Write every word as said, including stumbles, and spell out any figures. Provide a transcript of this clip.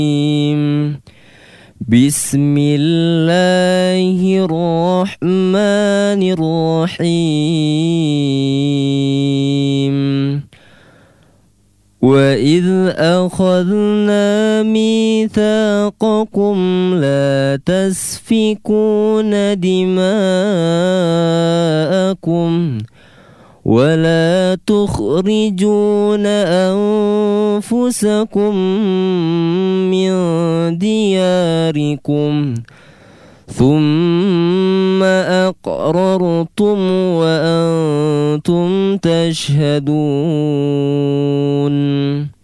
بسم الله الرحمن الرحيم وإذ أخذنا ميثاقكم لا تسفكون دماءكم ولا تخرجون أنفسكم من دياركم ثم أقررتم وأنتم تشهدون